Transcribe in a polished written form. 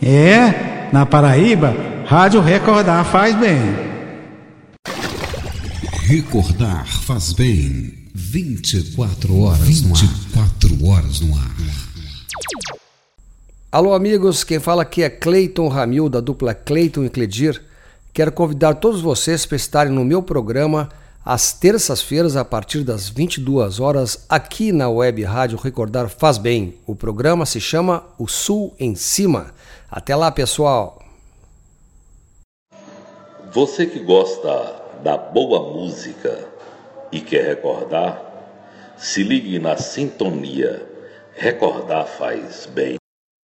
Na Paraíba, Rádio Recordar faz bem. Recordar faz bem. 24 horas no ar. 24 horas no ar. Alô, amigos, quem fala aqui é Cleiton Ramil, da dupla Cleiton e Cledir. Quero convidar todos vocês para estarem no meu programa às terças-feiras, a partir das 22 horas, aqui na Web Rádio Recordar Faz Bem. O programa se chama O Sul em Cima. Até lá, pessoal! Você que gosta da boa música e quer recordar, se ligue na sintonia. Recordar faz bem.